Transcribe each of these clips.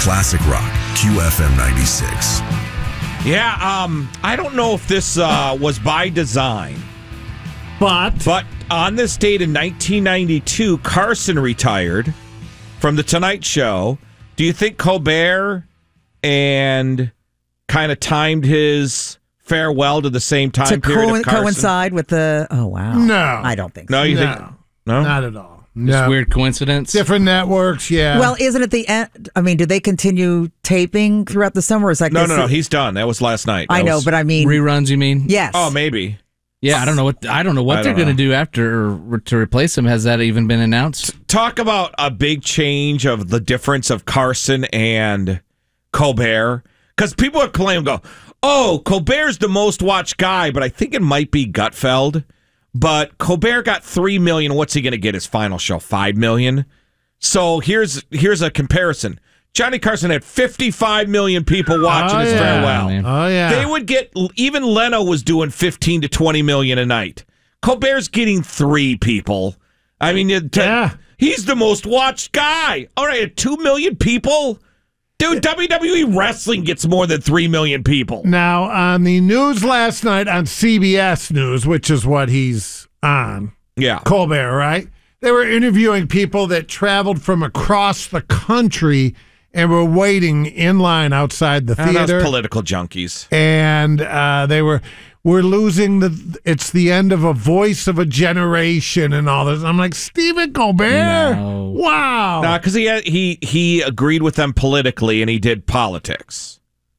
Classic Rock, QFM 96. Yeah, I don't know if this was by design. But on this date in 1992, Carson retired from The Tonight Show. Do you think Colbert and kind of timed his farewell to the same time period of Carson? Coincide with the... Oh, wow. No. I don't think No, so. you think... No? Not at all. Just No. weird coincidence. Different networks, yeah. Well, isn't it the end? I mean, do they continue taping throughout the summer? Is that No, he's done. That was last night. I know, but I mean... Reruns, you mean? Yes. Oh, maybe. Yeah, I don't know what they're going to do after to replace him. Has that even been announced? Talk about a big change of the difference of Carson and Colbert. Because people are claiming, oh, Colbert's the most watched guy, but I think it might be Gutfeld. But Colbert got 3 million. What's he going to get his final show? 5 million. So here's a comparison. Johnny Carson had 55 million people watching his farewell. Oh, yeah. They would get, even Leno was doing 15 to 20 million a night. Colbert's getting 3 people. I mean, he's the most watched guy. All right, 2 million people? Dude, WWE Wrestling gets more than 3 million people. Now, on the news last night on CBS News, which is what he's on, Colbert, right? They were interviewing people that traveled from across the country and were waiting in line outside the theater. Those political junkies. And they we're losing it's the end of a voice of a generation and all this. I'm like, Stephen Colbert? No. Wow. No, because he agreed with them politically and he did politics.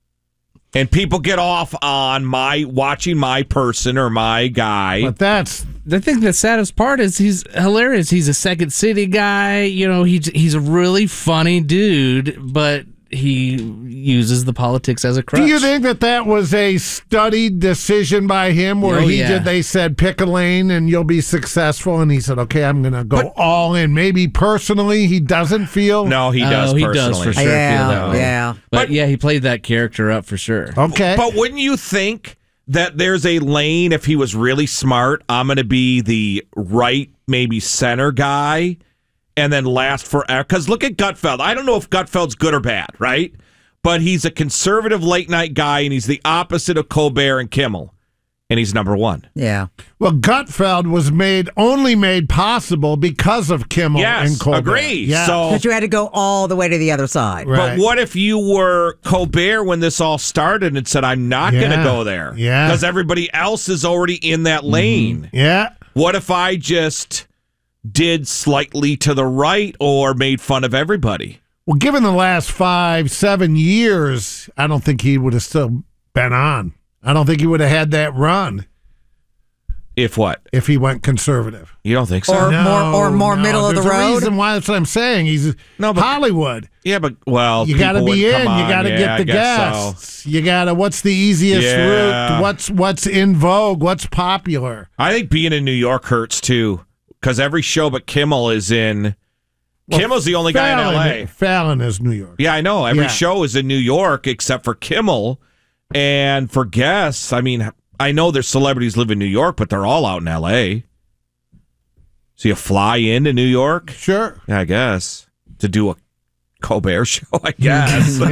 And people get off on watching my person or my guy. But that's the thing. The saddest part is he's hilarious. He's a Second City guy. You know, he's a really funny dude, but he uses the politics as a crutch. Do you think that was a studied decision by him where they said pick a lane and you'll be successful, and he said, okay, I'm going to go all in. Maybe personally he doesn't feel. No, he does personally. He does for sure feel that way. Yeah. But yeah, he played that character up for sure. Okay. But wouldn't you think that there's a lane, if he was really smart, I'm going to be the right, maybe center guy, and then last forever? Because look at Gutfeld. I don't know if Gutfeld's good or bad, right? But he's a conservative late-night guy, and he's the opposite of Colbert and Kimmel, and he's number one. Yeah. Well, Gutfeld was only made possible because of Kimmel and Colbert. Agree. Yes. So, But you had to go all the way to the other side. Right. But what if you were Colbert when this all started and said, I'm not going to go there? Yeah. Because everybody else is already in that lane. Yeah. What if I just did slightly to the right or made fun of everybody? Well, given the last 5-7 years, I don't think he would have still been on. I don't think he would have had that run. If what? If he went conservative. You don't think so? Or more middle of the There's road? a reason why. That's what I'm saying. He's Hollywood. Yeah, but, well, you got to be in. You got to get the guests. So. You got to, what's the easiest route? What's in vogue? What's popular? I think being in New York hurts, too, because every show but Kimmel is in... Kimmel's the only guy in L.A. Fallon is New York. Yeah, I know. Every show is in New York except for Kimmel. And for guests, I mean, I know there's celebrities live in New York, but they're all out in L.A. So you fly into New York? Sure. Yeah, I guess. To do a Colbert show, I guess.